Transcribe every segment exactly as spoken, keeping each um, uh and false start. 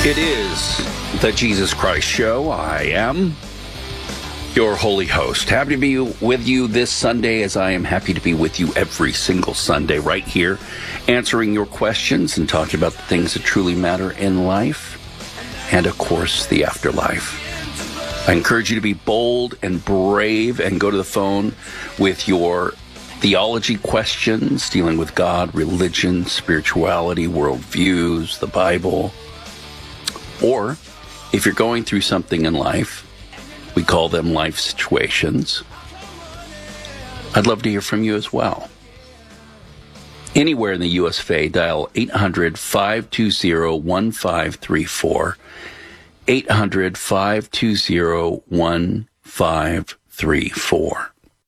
It is the Jesus Christ Show. I am your holy host. Happy to be with you this Sunday, as I am happy to be with you every single Sunday right here, answering your questions and talking about the things that truly matter in life and, of course, the afterlife. I encourage you to be bold and brave and go to the phone with your theology questions dealing with God, religion, spirituality, worldviews, the Bible. Or if you're going through something in life, we call them life situations, I'd love to hear from you as well. Anywhere in the U S of A, dial eight hundred, five two zero, one five three four, eight hundred, five two zero, one five three four.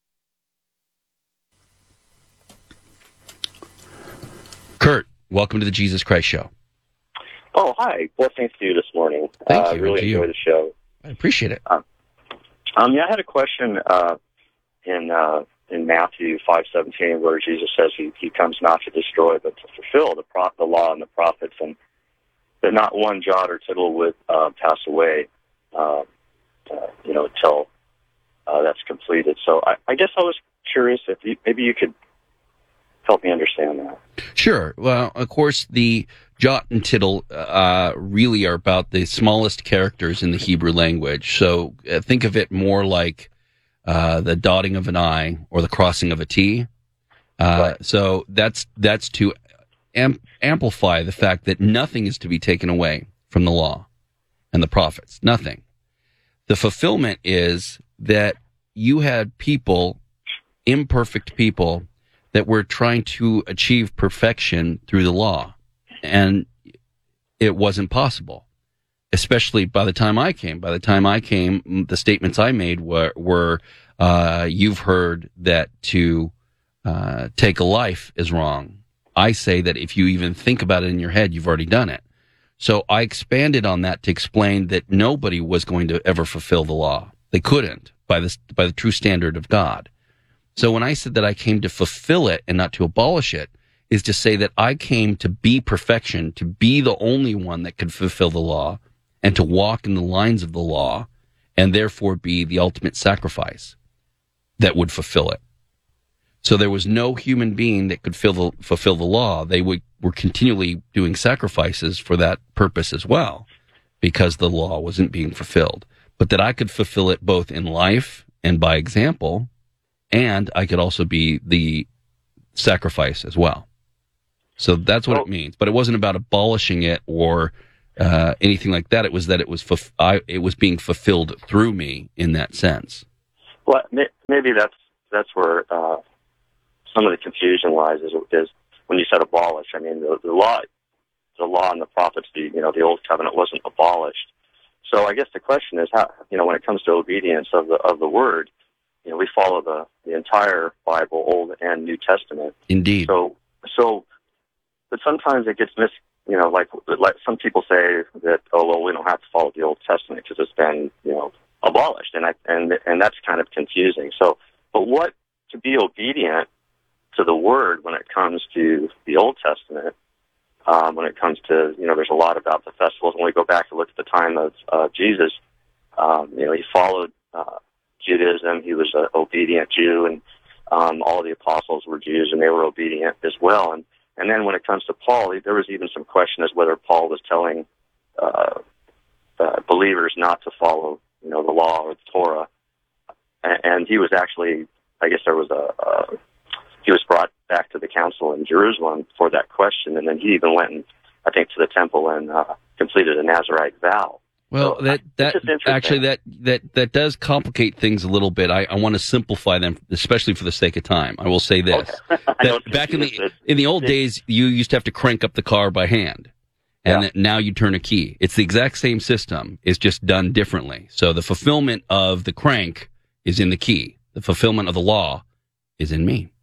Kurt, welcome to the Jesus Christ Show. Oh, hi. Blessings to you this morning. Thank I uh, you. really to enjoy you. the show. I appreciate it. Um, um, yeah, I had a question uh, in uh, in Matthew five seventeen, where Jesus says he, he comes not to destroy, but to fulfill the pro- the law and the prophets, and that not one jot or tittle would uh, pass away, uh, uh, you know, until uh, that's completed. So I, I guess I was curious if you, maybe you could help me understand that. Sure. Well, of course, the jot and tittle uh, really are about the smallest characters in the Hebrew language. So uh, think of it more like uh, the dotting of an I or the crossing of a T. Uh, right. So that's that's to am- amplify the fact that nothing is to be taken away from the law and the prophets. Nothing. The fulfillment is that you had people, imperfect people, that were trying to achieve perfection through the law. And it wasn't possible, especially by the time I came. By the time I came, the statements I made were, were uh, you've heard that to uh, take a life is wrong. I say that if you even think about it in your head, you've already done it. So I expanded on that to explain that nobody was going to ever fulfill the law. They couldn't by the, by the true standard of God. So when I said that I came to fulfill it and not to abolish it, is to say that I came to be perfection, to be the only one that could fulfill the law, and to walk in the lines of the law, and therefore be the ultimate sacrifice that would fulfill it. So there was no human being that could fill the, fulfill the law. They would, were continually doing sacrifices for that purpose as well, because the law wasn't being fulfilled. But that I could fulfill it both in life and by example, and I could also be the sacrifice as well. So that's what oh. it means. But it wasn't about abolishing it or uh, anything like that. It was that it was fu- I, it was being fulfilled through me in that sense. Well, maybe that's that's where uh, some of the confusion lies. Is, is when you said abolish. I mean, the, the law, the law and the prophets, the you know the old covenant wasn't abolished. So I guess the question is how you know when it comes to obedience of the of the word. You know, we follow the, the entire Bible, Old and New Testament. Indeed. So, so, but sometimes it gets mis. You know, like like some people say that, oh well, we don't have to follow the Old Testament because it's been you know abolished, and I and and that's kind of confusing. So, but what to be obedient to the Word when it comes to the Old Testament? Um, when it comes to you know, there's a lot about the festivals. When we go back to look at the time of uh, Jesus, um, you know, he followed. Uh, Judaism. He was an obedient Jew, and um, all of the apostles were Jews, and they were obedient as well. And and then when it comes to Paul, there was even some question as whether Paul was telling uh, uh, believers not to follow, you know, the law or the Torah. And, and he was actually, I guess there was a, a he was brought back to the council in Jerusalem for that question, and then he even went, and, I think, to the temple and uh, completed a Nazirite vow. Well, so, that that actually that, that that does complicate things a little bit. I, I want to simplify them, especially for the sake of time. I will say this: okay. that back in the in the old days, you used to have to crank up the car by hand, and yeah. now you turn a key. It's the exact same system. It's just done differently. So the fulfillment of the crank is in the key. The fulfillment of the law is in me.